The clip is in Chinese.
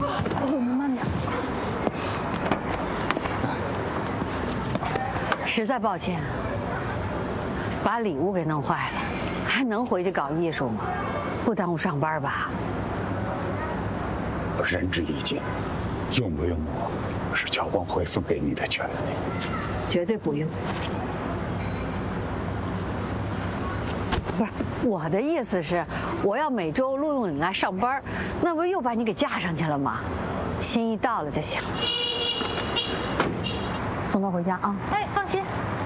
您慢点。实在抱歉，把礼物给弄坏了，还能回去搞艺术吗？不耽误上班吧？ 我仁至义尽，用不用我是乔光辉送给你的权利。 绝对不用。不是，我的意思是，我要每周录用你来上班，那不又把你给架上去了吗？心意到了就行了。送他回家啊！ 哎，放心，